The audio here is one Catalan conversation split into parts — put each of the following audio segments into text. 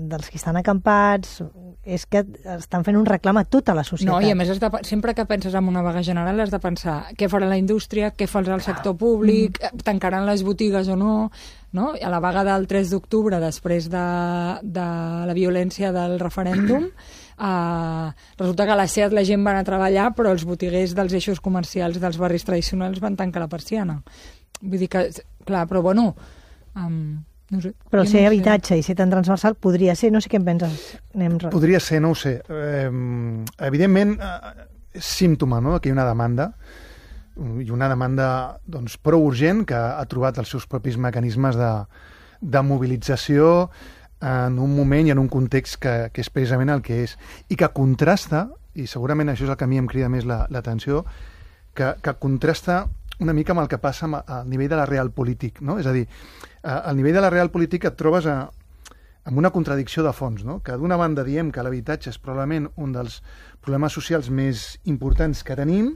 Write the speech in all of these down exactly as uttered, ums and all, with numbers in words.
dels que estan acampats, és que estan fent un reclam a tota la societat. No, i a més, has de, sempre que penses en una vaga general has de pensar què farà la indústria, què farà el sector públic, mm. tancaran les botigues o no, no? A la vaga del tres d'octubre, després de, de la violència del referèndum, Uh, resulta que a la SEAT la gent va anar a treballar, però els botiguers dels eixos comercials dels barris tradicionals van tancar la persiana. Vull dir que, clar, però bueno, um, no sé. Però ser no habitatge sé. i ser tan transversal podria ser, no sé què en penses, anem... Podria ser, no ho sé. Eh, evidentment, eh, és símptoma, no?, que hi ha una demanda, i una demanda doncs, prou urgent, que ha trobat els seus propis mecanismes de, de mobilització en un moment i en un context que, que és precisament el que és, i que contrasta, i segurament això és el que a mi em crida més l'atenció, la, que, que contrasta una mica amb el que passa al nivell de la real polític, no? És a dir, al nivell de la real polític et trobes a, amb una contradicció de fons, no? Que d'una banda diem que l'habitatge és probablement un dels problemes socials més importants que tenim,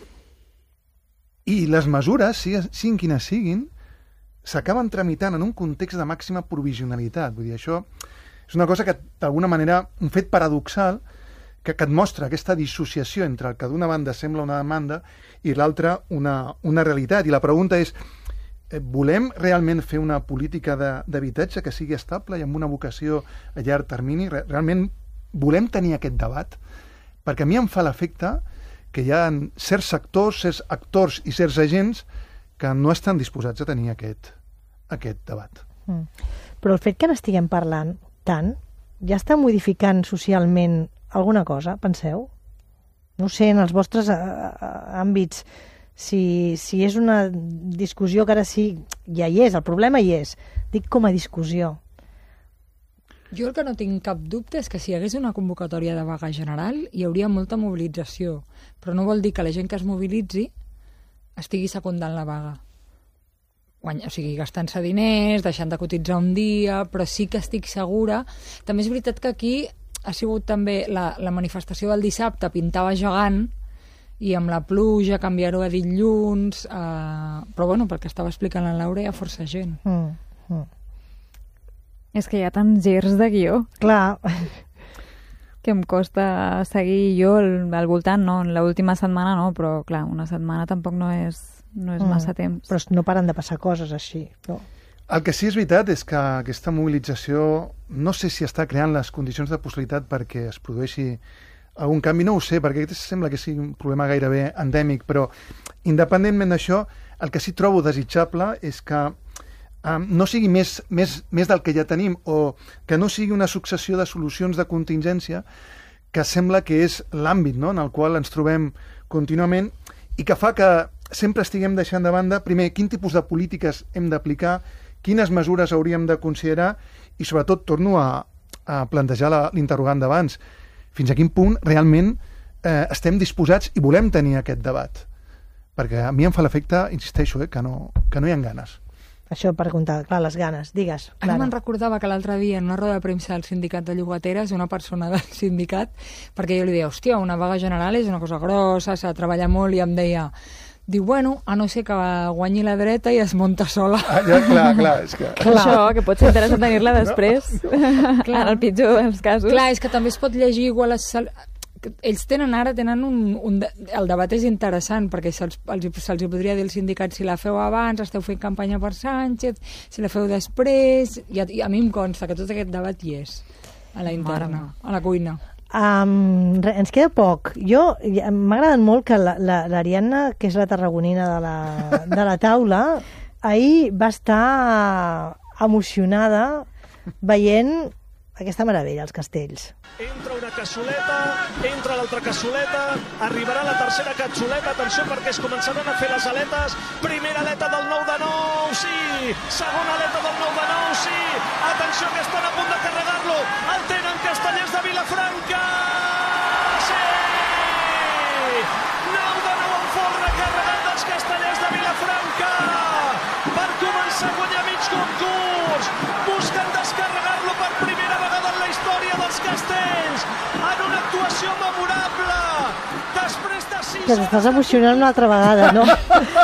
i les mesures, siguin quines siguin, s'acaben tramitant en un context de màxima provisionalitat. Vull dir, això és una cosa que, d'alguna manera, un fet paradoxal que, que et mostra aquesta dissociació entre el que d'una banda sembla una demanda i l'altra una, una realitat. I la pregunta és, volem realment fer una política d'habitatge que sigui estable i amb una vocació a llarg termini? Realment volem tenir aquest debat? Perquè a mi em fa l'efecte que hi ha certs sectors, certs actors i certs agents que no estan disposats a tenir aquest, aquest debat. Mm. Però el fet que n'estiguem parlant tant, ja està modificant socialment alguna cosa, penseu? No sé, en els vostres àmbits, si, si és una discussió que ara sí, ja hi és, el problema hi és. Dic com a discussió. Jo el que no tinc cap dubte és que si hi hagués una convocatòria de vaga general hi hauria molta mobilització, però no vol dir que la gent que es mobilitzi estigui secundant la vaga. Guanya, o sigui, gastant-se diners, deixant de cotitzar un dia, però sí que estic segura. També és veritat que aquí ha sigut també la, la manifestació del dissabte, pintava gegant, i amb la pluja canviar-ho a dilluns, eh, però bueno, pel que estava explicant la Laura hi ha força gent. Mm, mm. És que hi ha tants girs de guió. Clar. Que em costa seguir jo al, al voltant, no? En l'última setmana no, però clar, una setmana tampoc no és, no és mm, massa temps. Però no paren de passar coses així. No? El que sí és veritat és que aquesta mobilització no sé si està creant les condicions de possibilitat perquè es produeixi algun canvi, no ho sé, perquè aquest sembla que sigui un problema gairebé endèmic, però independentment d'això, el que sí trobo desitjable és que um, no sigui més, més, més del que ja tenim, o que no sigui una successió de solucions de contingència que sembla que és l'àmbit, no?, en el qual ens trobem contínuament i que fa que sempre estiguem deixant de banda, primer, quin tipus de polítiques hem d'aplicar, quines mesures hauríem de considerar i, sobretot, torno a, a plantejar l'interrogant d'abans, fins a quin punt realment eh, estem disposats i volem tenir aquest debat. Perquè a mi em fa l'efecte, insisteixo, eh, que, no, que no hi ha ganes. Això per comptar, clar, les ganes, digues. Ara me'n recordava que l'altre dia en una roda de premsa del sindicat de llogateres, una persona del sindicat, perquè jo li deia, hòstia, una vaga general és una cosa grossa, s'ha de treballar molt, i em deia, diu, bueno, a no ser que guanyi la dreta i es monta sola. Ah, ja, clar, clar, és que... Clar. Això, que pot ser interessant tenir-la després, no? En el pitjor dels casos. Clar, és que també es pot llegir igual... Les... Ells tenen ara, tenen un, un... El debat és interessant, perquè se'ls se podria dir al sindicat si la feu abans, esteu fent campanya per Sánchez, si la feu després... I a, i a mi em consta que tot aquest debat hi és, a la interna, a la cuina. Um, re, ens queda poc. Jo, m'ha agradat molt que l'Ariadna, la, que és la tarragonina de la, de la taula, ahir va estar emocionada veient aquesta meravella, els castells. Entra una cassoleta, entra l'altra cassoleta, arribarà la tercera cassoleta, atenció perquè es començaran a fer les aletes, primera aleta del nou de nou, sí, segona aleta del nou de nou, sí, atenció que estan a punt de carregar-lo, el tenen Castellers de Vilafranca, sí, nou de nou en folre carregat dels Castellers de Vilafranca, per començar a guanyar mig concurs, busquen descarregar-lo per primera vegada en la història dels Castells, en una actuació memorable, després de sis... Que t'estàs emocionant una altra vegada, no?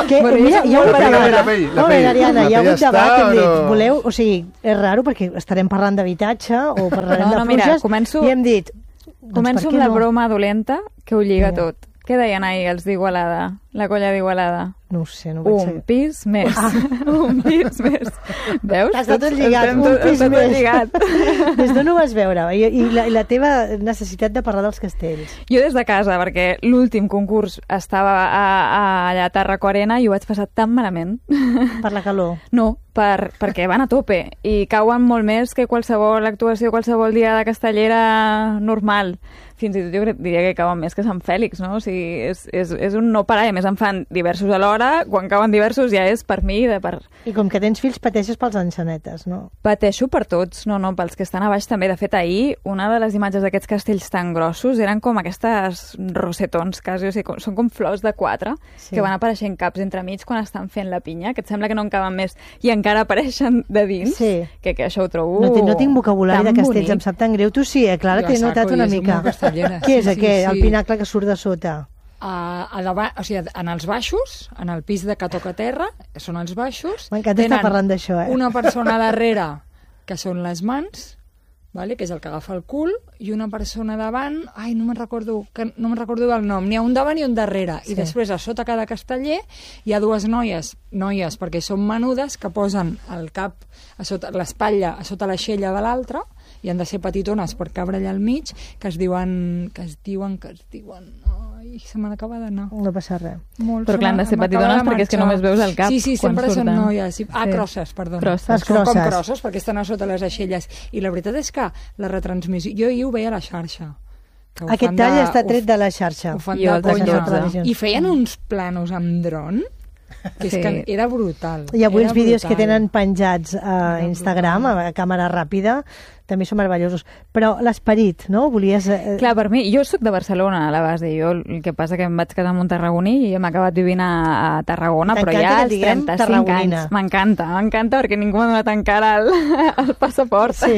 Que, Bueno, mira, jo hi ha soc hagut molt debat. de la pell, la Molt bé, pell. Ariana, La hi ha pell hagut està, debat. Hem dit, però- voleu... O sigui, és raro perquè estarem parlant d'habitatge o parlarem No, de no, mira, pluges començo- i hem dit... Doncs Començo per què amb la no? broma dolenta que ho lliga Vinga. tot. Què deien ahir els d'Igualada? La colla d'Igualada. No ho sé, no ho vaig Un saber. pis més. Ah. Un pis més. Veus? Està tot lligat, Estem un tot- pis està tot més. lligat. Des d'on ho vas veure? I, i, la, I la teva necessitat de parlar dels castells? Jo des de casa, perquè l'últim concurs estava a, a, allà a Tàrraco Arena i ho vaig passar tan malament. Per la calor? No, per, perquè van a tope i cauen molt més que qualsevol actuació, qualsevol dia de castellera normal. Fins i tot jo crec, diria que cauen més que Sant Fèlix, no? O sigui, és, és, és un no parar, i a més en fan diversos a l'hora, quan cauen diversos ja és per mi, de per... I com que tens fills, pateixes pels enxanetes, no? Pateixo per tots, no, no, pels que estan a baix també. De fet, ahir, una de les imatges d'aquests castells tan grossos eren com aquestes rosetons, quasi, o sigui, com, són com flors de quatre, Sí. que van apareixent caps entremig quan estan fent la pinya, que et sembla que no en caben més, i encara apareixen de dins, Sí. que, que això ho trobo No, tinc- no tinc vocabulari tan de castells, bonic. em sap tan greu. Tu sí, eh, Clara, Jo t'he a notat saco, una jo soc mica. molt castellera. Què és Sí, aquest, sí. el pinacle que surt de sota? A, a davant, o sigui, en els baixos, en el pis de que toca terra, són els baixos. M'encanta estar tenen parlant d'això, eh? Una persona darrere, que són les mans, vale? Que és el que agafa el cul, i una persona davant, ai, no me'n recordo, que no me'n recordo el nom, n'hi ha un davant i un darrere, Sí. i després a sota cada casteller hi ha dues noies, noies perquè són menudes, que posen el cap a sota, l'espatlla a sota l'aixella de l'altra, i han de ser petitones per cabre allà al mig, que es diuen, que es diuen, que es diuen... Ai, se me n'acaba d'anar. No passa res. Molt, Però se clar, han de m'ha- ser m'acaba petitones de perquè és que marxar. només veus el cap Sí, sí, quan sempre són surten. noies. Sí. Ah, Sí. crosses, perdona. Crosses. Les Són com crosses. crossos perquè estan a sota les aixelles. I la veritat és que la retransmissió... Jo ahir ho veia a la xarxa. que ho Aquest fan tall de- està ho- tret de la xarxa. Ho fan Jo de el de conya. televisió. I feien uns planos amb dron que és Sí. que era brutal. I avui era els vídeos que brutal. tenen penjats a Era Instagram, brutal. a càmera ràpida, també són meravellosos. Però l'esperit, no? Volies... Eh, Clar, per mi, jo sóc de Barcelona a la base, jo el que passa que em vaig casar amb un tarragoní i hem acabat vivint a, a Tarragona, però T'encanta ja que als diguem trenta-cinc tarragonina. anys. M'encanta, m'encanta perquè ningú m'ha donat encara el, el passaport. Sí.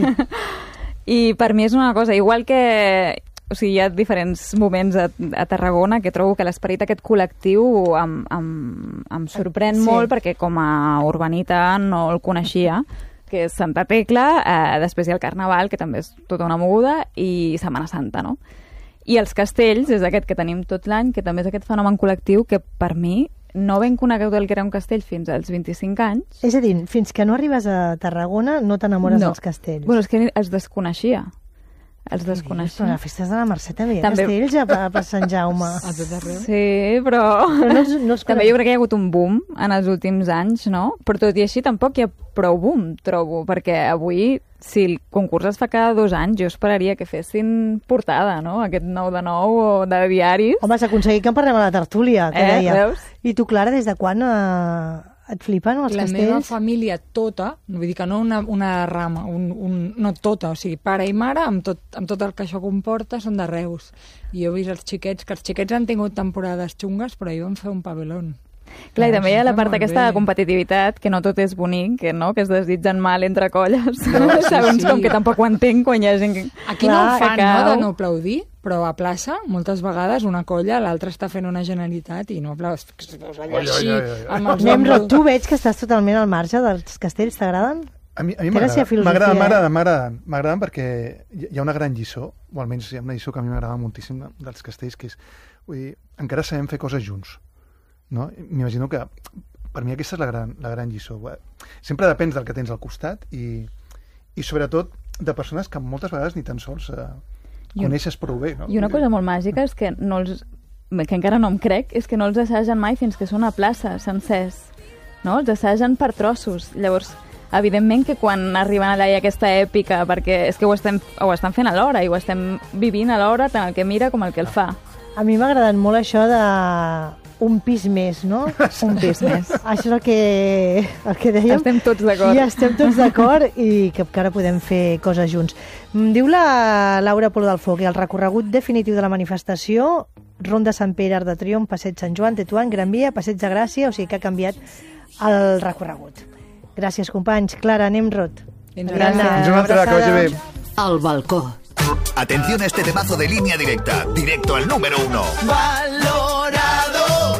I per mi és una cosa, igual que... O sigui, hi ha diferents moments a, a Tarragona que trobo que l'esperit aquest col·lectiu em, em, em sorprèn Sí. molt perquè com a urbanita no el coneixia, que és Santa Tecla, eh, després hi ha el Carnaval, que també és tota una moguda, i Setmana Santa, no? I els castells és aquest que tenim tot l'any, que també és aquest fenomen col·lectiu que per mi no ben conegut el que era un castell fins als vint-i-cinc anys. És a dir, fins que no arribes a Tarragona no t'enamores No. dels castells. Bueno, és que els desconeixia. Els Però desconeixia. a les festes de la Mercè també hi ha També- castells a, a, a Sant Jaume. A tot arreu. Sí, però... Però no els, no els També jo crec que hi ha hagut un boom en els últims anys, no? Però tot i així tampoc hi ha prou boom, trobo, perquè avui, si el concurs es fa cada dos anys, jo esperaria que fessin portada, no? Aquest nou de nou o de diaris. Home, s'ha aconseguit que en parlem a la tertúlia, que Eh, deia. veus? I tu, Clara, des de quan eh, et flipen els La castells? meva família tota, vull dir que no una, una rama, un, un, no tota, o sigui, pare i mare, amb tot, amb tot el que això comporta, són de Reus. I jo he vist els xiquets, que els xiquets han tingut temporades xungues, però ahir van fer un pavelón. Clar, i també hi ha la Està part molt aquesta bé. de competitivitat, que no tot és bonic, que, no? que es desitgen mal entre colles. No, sí, Segons sí. com que tampoc ho entenc quan hi ha gent que... Aquí Clar, no ho fan, que no, cau. de no aplaudir, però a plaça, moltes vegades, una colla, l'altra està fent una generalitat i no aplaus. Veus allà Oi, oi, així, oi, oi. amb els Membro, ombros. tu veig que estàs totalment al marge dels castells, t'agraden? A mi, a mi Té la seva m'agrada, filosofia, m'agrada, eh? m'agrada, m'agraden, m'agraden perquè hi hi ha una gran lliçó, o almenys hi ha una lliçó que a mi m'agrada moltíssim de- dels castells, que és, vull dir, encara sabem fer coses junts, no? M'imagino que per mi aquesta és la gran, la gran lliçó. Sempre depens del que tens al costat i, i sobretot de persones que moltes vegades ni tan sols eh, I un- coneixes prou bé, no? I una cosa molt màgica és que no els que encara no em crec, és que no els assagen mai fins que són a plaça, sencers. No? Els assagen per trossos. Llavors, evidentment que quan arriben allà hi ha aquesta èpica, perquè és que ho, estem, ho estan fent alhora i ho estem vivint alhora, tant el que mira com el que el fa. A mi m'ha agradat molt això de un pis més, no? Un pis més. Això és el que, el que dèiem. Estem tots d'acord. I estem tots d'acord i que encara podem fer coses junts. Em diu la Laura Polo del Foc que el recorregut definitiu de la manifestació, Ronda Sant Pere, Arc de Triomf, Passeig Sant Joan, Tetuán, Gran Via, Passeig de Gràcia, o sigui que ha canviat el recorregut. Gràcies, companys. Clara, anem rot. Fins Ariadna, ara. Fins una altra, que vagi bé. Al balcó. Atención a este temazo de Línea Directa, directo al número uno. Valorado.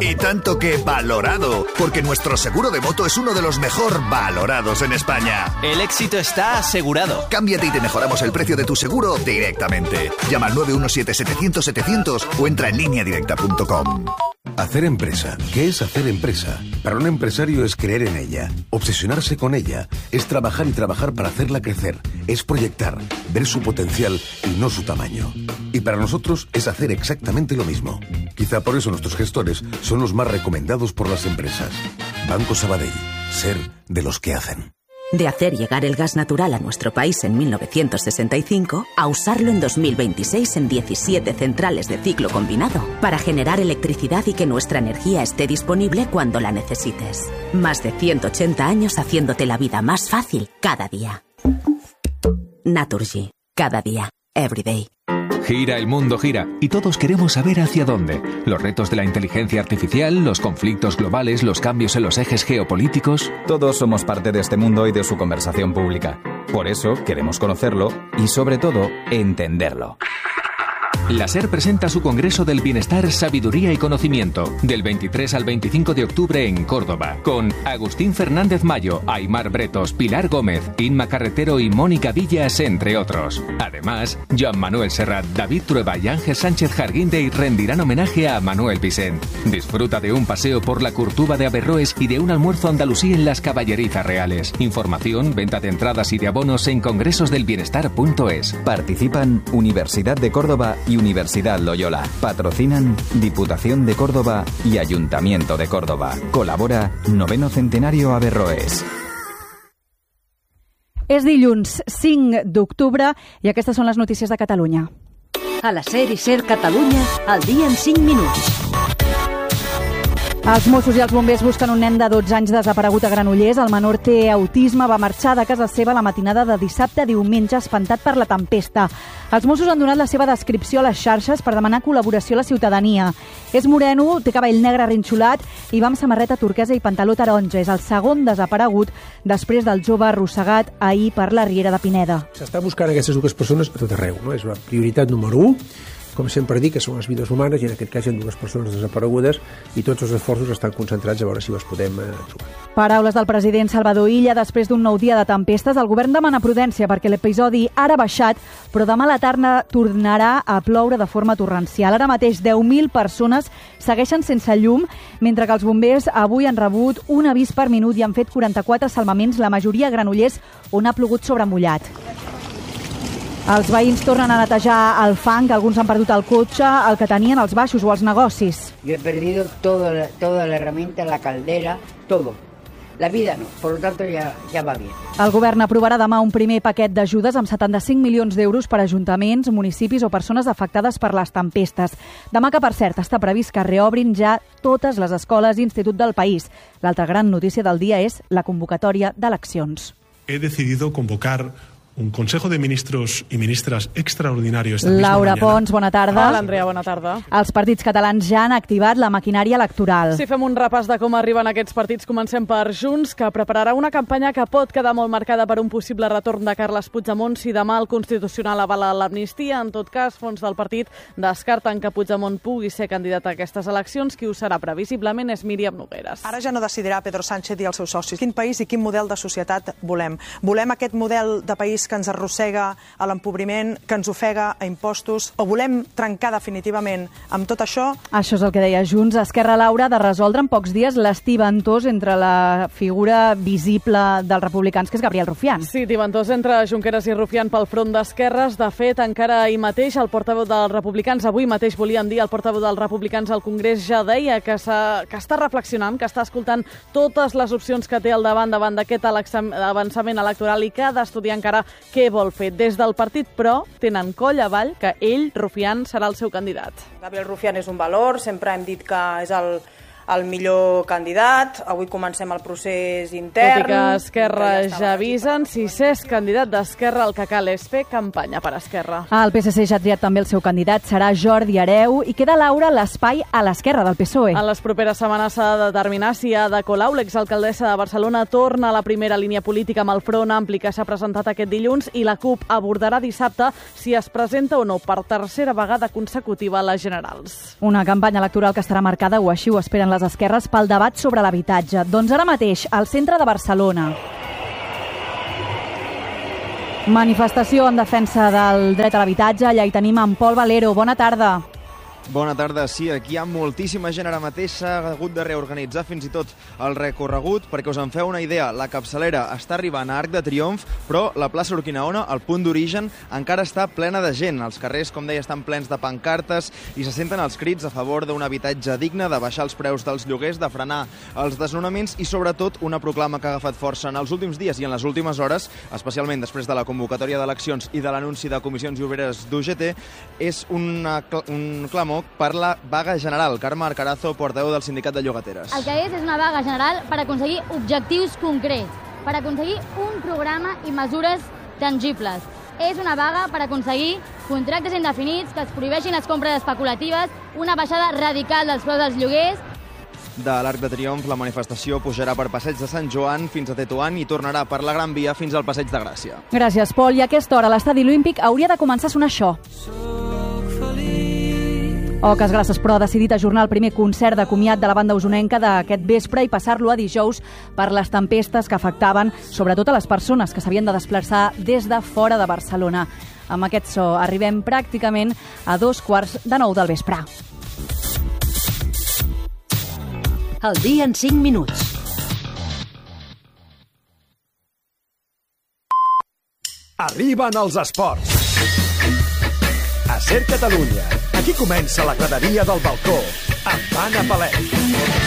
Y tanto que valorado, porque nuestro seguro de moto es uno de los mejor valorados en España. El éxito está asegurado. Cámbiate y te mejoramos el precio de tu seguro directamente. Llama al nueve uno siete setecientos setecientos o entra en línea directa punto com. Hacer empresa. ¿Qué es hacer empresa? Para un empresario es creer en ella, obsesionarse con ella, es trabajar y trabajar para hacerla crecer, es proyectar, ver su potencial y no su tamaño. Y para nosotros es hacer exactamente lo mismo. Quizá por eso nuestros gestores son los más recomendados por las empresas. Banco Sabadell. Ser de los que hacen. De hacer llegar el gas natural a nuestro país en mil novecientos sesenta y cinco a usarlo en dos mil veintiséis en diecisiete centrales de ciclo combinado para generar electricidad y que nuestra energía esté disponible cuando la necesites. Más de ciento ochenta años haciéndote la vida más fácil cada día. Naturgy. Cada día. Every day. Gira, el mundo gira, y todos queremos saber hacia dónde. Los retos de la inteligencia artificial, los conflictos globales, los cambios en los ejes geopolíticos... Todos somos parte de este mundo y de su conversación pública. Por eso queremos conocerlo y, sobre todo, entenderlo. La SER presenta su Congreso del Bienestar, Sabiduría y Conocimiento, del veintitrés al veinticinco de octubre en Córdoba, con Agustín Fernández Mayo, Aimar Bretos, Pilar Gómez, Inma Carretero y Mónica Villas, entre otros. Además, Joan Manuel Serrat, David Trueba y Ángel Sánchez Jarguindey rendirán homenaje a Manuel Vicent. Disfruta de un paseo por la Curtuba de Averroes y de un almuerzo andalusí en las Caballerizas Reales. Información, venta de entradas y de abonos en congresos del bienestar punto es. Participan Universidad de Córdoba y Universidad Loyola. Patrocinan Diputación de Córdoba y Ayuntamiento de Córdoba. Colabora Noveno Centenario Averroes. És dilluns cinc d'octubre i aquestes són les notícies de Catalunya. A la SER i SER Catalunya, al dia en cinc minuts. Els Mossos i els bombers busquen un nen de dotze anys desaparegut a Granollers. El menor té autisme, va marxar de casa seva la matinada de dissabte a diumenge espantat per la tempesta. Els Mossos han donat la seva descripció a les xarxes per demanar col·laboració a la ciutadania. És moreno, té cabell negre rinxolat i va amb samarreta turquesa i pantaló taronja. És el segon desaparegut després del jove arrossegat ahir per la Riera de Pineda. S'està buscant aquestes dues persones a tot arreu, no? És la prioritat número u. Com sempre dic, que són les vides humanes i en aquest cas hi ha dues persones desaparegudes i tots els esforços estan concentrats a veure si les podem eh, trobar. Paraules del president Salvador Illa després d'un nou dia de tempestes. El govern demana prudència perquè l'episodi ara ha baixat, però demà a la tarda tornarà a ploure de forma torrencial. Ara mateix deu mil persones segueixen sense llum, mentre que els bombers avui han rebut un avís per minut i han fet quaranta-quatre salvaments, la majoria a Granollers, on ha plogut sobre mullat. Els veïns tornen a netejar el fang, alguns han perdut el cotxe, el que tenien als baixos o als negocis. Yo he perdido todo, toda la herramienta, la caldera, todo. La vida no, por lo tanto ya, ya va bien. El govern aprovarà demà un primer paquet d'ajudes amb setanta-cinc milions d'euros per a ajuntaments, municipis o persones afectades per les tempestes. Demà, que per cert està previst que reobrin ja totes les escoles i instituts del país. L'altra gran notícia del dia és la convocatòria d'eleccions. He decidido convocar un Consejo de Ministros y Ministras extraordinario esta misma Laura mañana. Pons, bona tarda. Hola, Andrea, bona tarda. Els partits catalans ja han activat la maquinària electoral. Si fem un repàs de com arriben aquests partits, comencem per Junts, que prepararà una campanya que pot quedar molt marcada per un possible retorn de Carles Puigdemont si demà el Constitucional avala l'amnistia. En tot cas, fons del partit descarten que Puigdemont pugui ser candidat a aquestes eleccions. Qui ho serà previsiblement és Míriam Nogueras. Ara ja no decidirà Pedro Sánchez i els seus socis quin país i quin model de societat volem. Volem aquest model de país que ens arrossega a l'empobriment, que ens ofega a impostos, o volem trencar definitivament amb tot això? Això és el que deia Junts. Esquerra, Laura, de resoldre en pocs dies l'estiventós entre la figura visible dels republicans, que és Gabriel Rufián. Sí, tibantós entre Junqueras i Rufián pel front d'esquerres. De fet, encara ahir mateix el portaveu dels republicans, avui mateix volíem dir, el portaveu dels republicans al Congrés ja deia que, que està reflexionant, que està escoltant totes les opcions que té al davant davant d'aquest avançament electoral i que ha d'estudiar encara què vol fer. Des del partit, però, tenen coll avall que ell, Rufián, serà el seu candidat. Gabriel Rufián és un valor, sempre hem dit que és el el millor candidat. Avui comencem el procés intern. Tot i que Esquerra ja avisen, si s'és candidat d'Esquerra, el que cal és fer campanya per Esquerra. El P S C ja ha triat també el seu candidat, serà Jordi Hereu, i queda, Laura, l'espai a l'esquerra del P S O E. En les properes setmanes s'ha de determinar si Ada Colau, l'exalcaldessa de Barcelona, torna a la primera línia política amb el Front Ampli que s'ha presentat aquest dilluns, i la CUP abordarà dissabte si es presenta o no per tercera vegada consecutiva a les generals. Una campanya electoral que estarà marcada, o així ho esperen les esquerres pel debat sobre l'habitatge. Doncs ara mateix, al centre de Barcelona. Manifestació en defensa del dret a l'habitatge. Allà hi tenim en Pol Valero. Bona tarda. Bona tarda. Sí, aquí hi ha moltíssima gent ara mateix. S'ha hagut de reorganitzar fins i tot el recorregut. Perquè us en feu una idea, la capçalera està arribant a Arc de Triomf, però la plaça Urquinaona, el punt d'origen, encara està plena de gent. Els carrers, com deia, estan plens de pancartes i se senten els crits a favor d'un habitatge digne, de baixar els preus dels lloguers, de frenar els desnonaments i, sobretot, una proclama que ha agafat força en els últims dies i en les últimes hores, especialment després de la convocatòria d'eleccions i de l'anunci de comissions i obreres d'U G T, és una, un clamor per la vaga general. Carme Arcarazo, portaveu del sindicat de llogateres. El que és és una vaga general per aconseguir objectius concrets, per aconseguir un programa i mesures tangibles. És una vaga per aconseguir contractes indefinits, que es prohibeixin les compres especulatives, una baixada radical dels preus dels lloguers. De l'Arc de Triomf, la manifestació pujarà per Passeig de Sant Joan fins a Tetuan i tornarà per la Gran Via fins al Passeig de Gràcia. Gràcies, Pol. I a aquesta hora, a l'estadi olímpic hauria de començar a sonar això. Oques Grasses, però, ha decidit ajornar el primer concert de comiat de la banda usonenca d'aquest vespre i passar-lo a dijous per les tempestes que afectaven sobretot a les persones que s'havien de desplaçar des de fora de Barcelona. Amb aquest so arribem pràcticament a dos quarts de nou del vespre. El dia en cinc minuts. Arriben els esports. A Ser Catalunya. Aquí comença la graderia del balcó, amb Anna Palet.